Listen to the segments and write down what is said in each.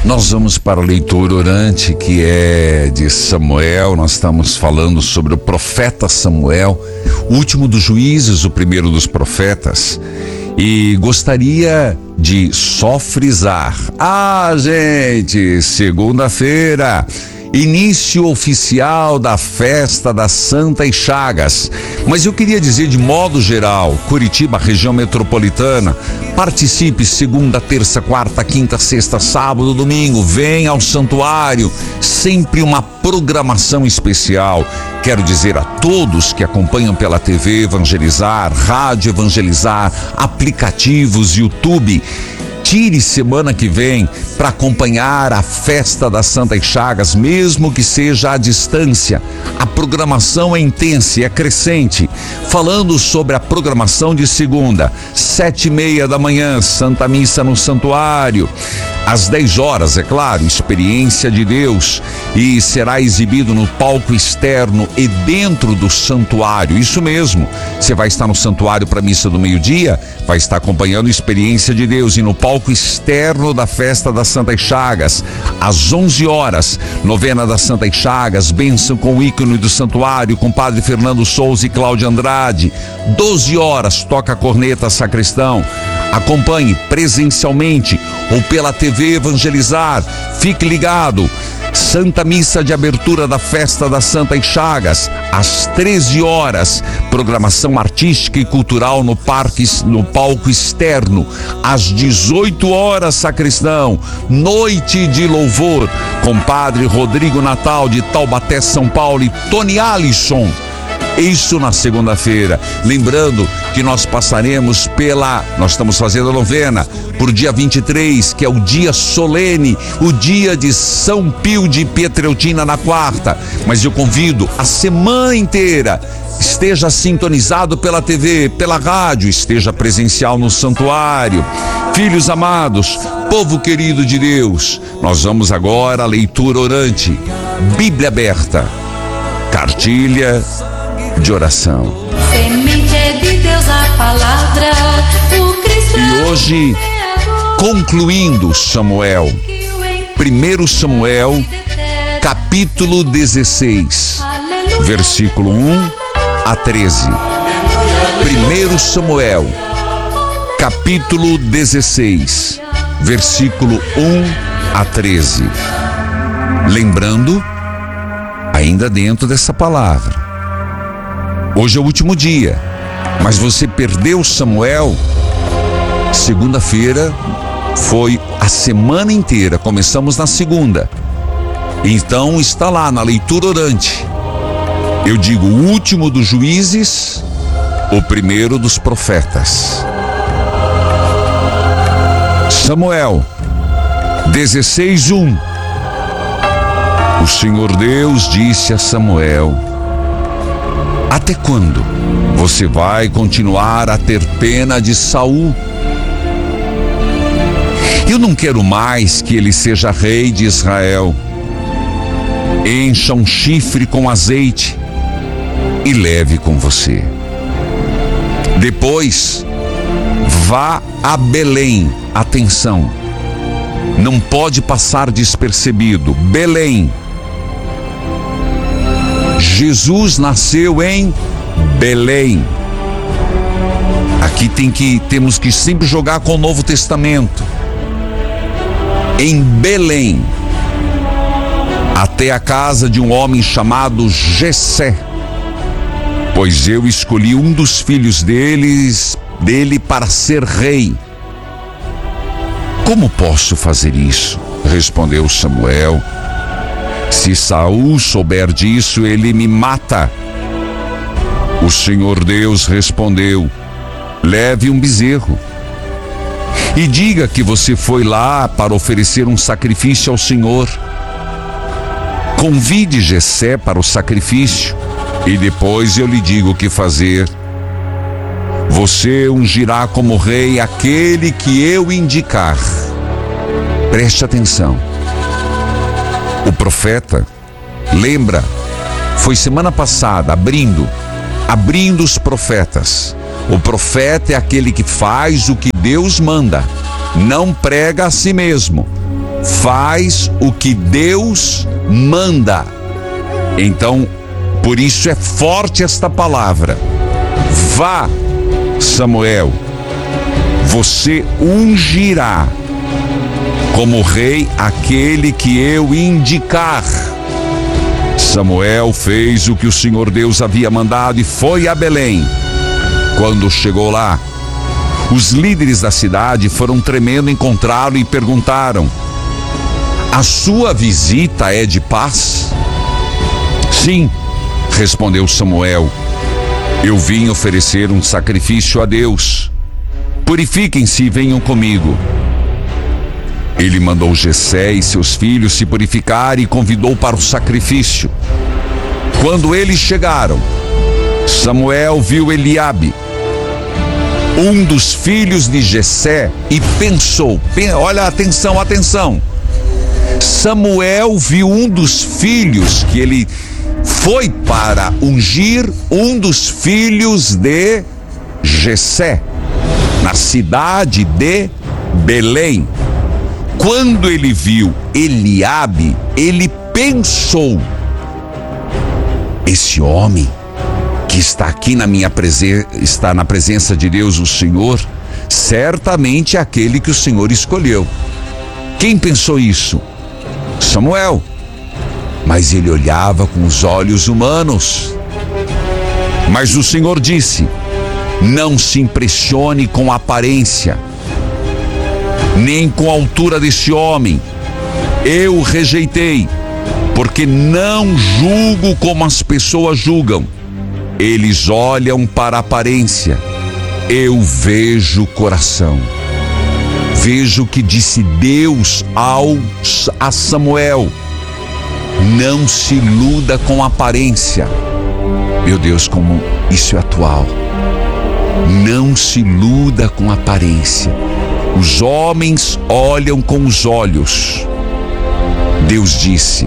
Nós vamos para a leitura orante, que é de Samuel. Nós estamos falando sobre o profeta Samuel, o último dos juízes, o primeiro dos profetas. E gostaria de só frisar: gente, segunda-feira, início oficial da festa das Santas Chagas. Mas eu queria dizer de modo geral, Curitiba, região metropolitana, participe segunda, terça, quarta, quinta, sexta, sábado, domingo, venha ao santuário, sempre uma programação especial. Quero dizer a todos que acompanham pela TV Evangelizar, Rádio Evangelizar, aplicativos, YouTube, tire semana que vem para acompanhar a festa das Santas Chagas, mesmo que seja à distância. A programação é intensa e é crescente. Falando sobre a programação de segunda, 7:30 da manhã, Santa Missa no Santuário. Às 10 horas, é claro, Experiência de Deus, e será exibido no palco externo e dentro do santuário. Isso mesmo, você vai estar no santuário para a missa do meio-dia, vai estar acompanhando Experiência de Deus, e no palco externo da festa das Santas Chagas, às 11 horas, novena das Santas Chagas, bênção com o ícone do santuário, com Padre Fernando Souza e Cláudia Andrade. 12 horas, toca a corneta sacristão. Acompanhe presencialmente ou pela TV Evangelizar. Fique ligado. Santa Missa de abertura da festa das Santas Chagas, às 13 horas. Programação artística e cultural no palco externo. Às 18 horas, sacristão. Noite de louvor com Padre Rodrigo Natal de Taubaté, São Paulo, e Tony Alisson. Isso na segunda-feira. Lembrando que nós passaremos nós estamos fazendo a novena por dia 23, que é o dia solene, o dia de São Pio de Pietreutina na quarta. Mas eu convido a semana inteira, esteja sintonizado pela TV, pela rádio, esteja presencial no santuário. Filhos amados, povo querido de Deus, nós vamos agora à leitura orante, Bíblia aberta, cartilha de oração. Semente é de Deus a palavra, o Cristo. E hoje, concluindo Samuel, 1 Samuel, capítulo 16, versículo 1 a 13. 1 Samuel, capítulo 16, versículo 1 a 13. Lembrando, ainda dentro dessa palavra, hoje é o último dia, mas você perdeu Samuel. Segunda-feira foi a semana inteira, começamos na segunda. Então está lá na leitura orante. Eu digo o último dos juízes, o primeiro dos profetas. Samuel 16:1. O Senhor Deus disse a Samuel: até quando você vai continuar a ter pena de Saul? Eu não quero mais que ele seja rei de Israel. Encha um chifre com azeite e leve com você. Depois, vá a Belém. Atenção, não pode passar despercebido. Belém. Jesus nasceu em Belém. Aqui temos que sempre jogar com o Novo Testamento. Em Belém, até a casa de um homem chamado Jessé, pois eu escolhi um dos filhos dele para ser rei. Como posso fazer isso? Respondeu Samuel. Se Saul souber disso, ele me mata. O Senhor Deus respondeu: leve um bezerro e diga que você foi lá para oferecer um sacrifício ao Senhor. Convide Jessé para o sacrifício e depois eu lhe digo o que fazer. Você ungirá como rei aquele que eu indicar. Preste atenção. O profeta, lembra, foi semana passada, abrindo os profetas. O profeta é aquele que faz o que Deus manda, não prega a si mesmo. faz o que Deus manda. Então, por isso é forte esta palavra. Vá, Samuel, você ungirá como rei aquele que eu indicar. Samuel fez o que o Senhor Deus havia mandado e foi a Belém. Quando chegou lá, os líderes da cidade foram tremendo encontrá-lo e perguntaram: a sua visita é de paz? Sim, respondeu Samuel, eu vim oferecer um sacrifício a Deus. Purifiquem-se e venham comigo. Ele mandou Jessé e seus filhos se purificar e convidou para o sacrifício. Quando eles chegaram, Samuel viu Eliabe, um dos filhos de Jessé, e pensou, olha, atenção. Samuel viu um dos filhos que ele foi para ungir, um dos filhos de Jessé, na cidade de Belém. Quando ele viu Eliabe, ele pensou: esse homem que está aqui na minha presença, está na presença de Deus, o Senhor, certamente é aquele que o Senhor escolheu. Quem pensou isso? Samuel. Mas ele olhava com os olhos humanos. Mas o Senhor disse: não se impressione com a aparência, nem com a altura deste homem. Eu o rejeitei, porque não julgo como as pessoas julgam. Eles olham para a aparência, eu vejo o coração. Vejo o que disse Deus a Samuel: não se iluda com a aparência. Meu Deus, como isso é atual. Não se iluda com a aparência. Os homens olham com os olhos. Deus disse: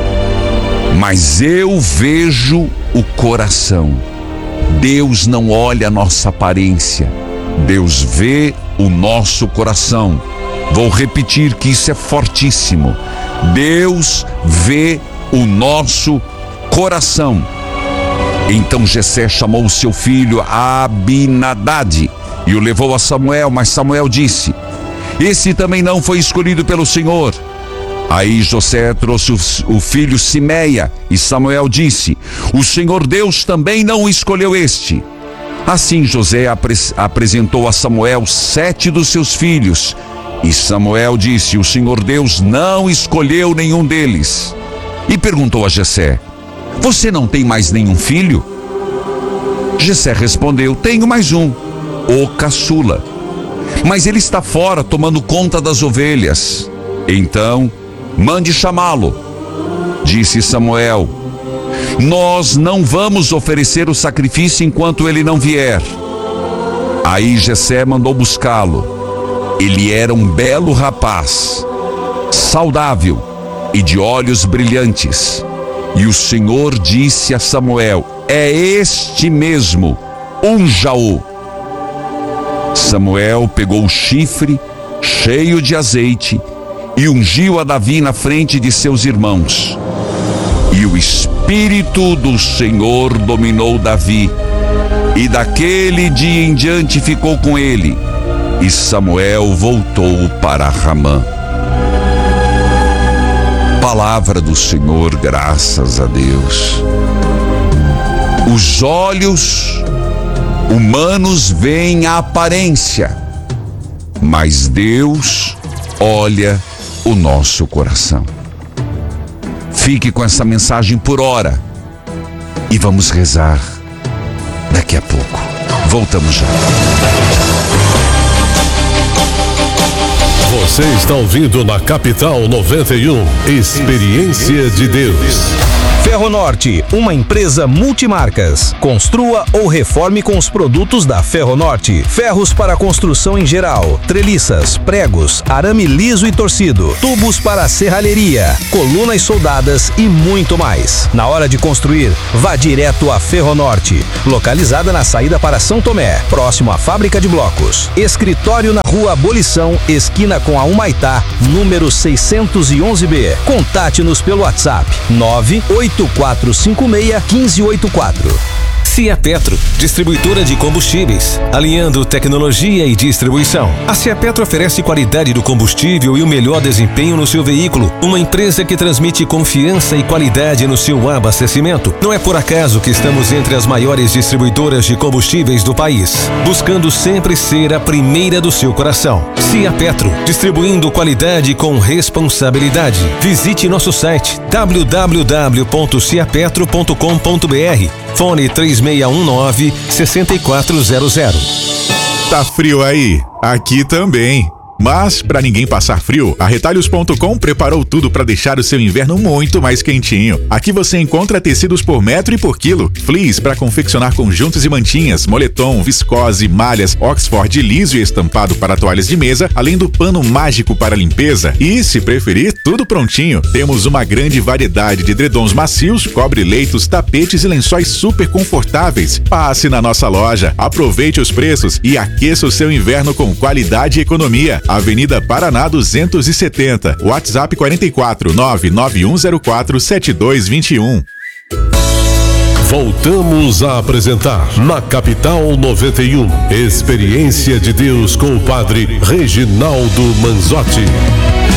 mas eu vejo o coração. Deus não olha a nossa aparência, Deus vê o nosso coração. Vou repetir que isso é fortíssimo. Deus vê o nosso coração. Então Jessé chamou o seu filho Abinadade e o levou a Samuel, mas Samuel disse: esse também não foi escolhido pelo Senhor. Aí Jessé trouxe o filho Simeia e Samuel disse: o Senhor Deus também não escolheu este. Assim José apresentou a Samuel 7 dos seus filhos, e Samuel disse: o Senhor Deus não escolheu nenhum deles. E perguntou a Jessé: você não tem mais nenhum filho? Jessé respondeu: tenho mais um, o caçula, mas ele está fora tomando conta das ovelhas. Então mande chamá-lo. Disse Samuel: nós não vamos oferecer o sacrifício enquanto ele não vier. Aí Jessé mandou buscá-lo. Ele era um belo rapaz, saudável e de olhos brilhantes. E o Senhor disse a Samuel: é este mesmo, unja-o. Samuel pegou o chifre cheio de azeite e ungiu a Davi na frente de seus irmãos. E o Espírito do Senhor dominou Davi, e daquele dia em diante ficou com ele. E Samuel voltou para Ramã. Palavra do Senhor, graças a Deus. Os olhos humanos veem a aparência, mas Deus olha o nosso coração. Fique com essa mensagem por hora e vamos rezar daqui a pouco. Voltamos já. Você está ouvindo na Capital 91, Experiência de Deus. Ferronorte, uma empresa multimarcas. Construa ou reforme com os produtos da Ferronorte. Ferros para construção em geral, treliças, pregos, arame liso e torcido, tubos para serralheria, colunas soldadas e muito mais. Na hora de construir, vá direto à Ferronorte, localizada na saída para São Tomé, próximo à fábrica de blocos. Escritório na Rua Abolição, esquina com a Humaitá, número 611B. Contate-nos pelo WhatsApp 98456-1584. Ciapetro, distribuidora de combustíveis, alinhando tecnologia e distribuição. A Ciapetro oferece qualidade do combustível e o melhor desempenho no seu veículo. Uma empresa que transmite confiança e qualidade no seu abastecimento. Não é por acaso que estamos entre as maiores distribuidoras de combustíveis do país, buscando sempre ser a primeira do seu coração. Ciapetro, distribuindo qualidade com responsabilidade. Visite nosso site www.ciapetro.com.br. Fone 3619-6400. Tá frio aí? Aqui também. Mas, para ninguém passar frio, a Retalhos.com preparou tudo para deixar o seu inverno muito mais quentinho. Aqui você encontra tecidos por metro e por quilo, fleece para confeccionar conjuntos e mantinhas, moletom, viscose, malhas, Oxford liso e estampado para toalhas de mesa, além do pano mágico para limpeza e, se preferir, tudo prontinho. Temos uma grande variedade de edredons macios, cobre-leitos, tapetes e lençóis super confortáveis. Passe na nossa loja, aproveite os preços e aqueça o seu inverno com qualidade e economia. Avenida Paraná 270, WhatsApp 44 99104 7221. Voltamos a apresentar na Capital 91, Experiência de Deus com o Padre Reginaldo Manzotti.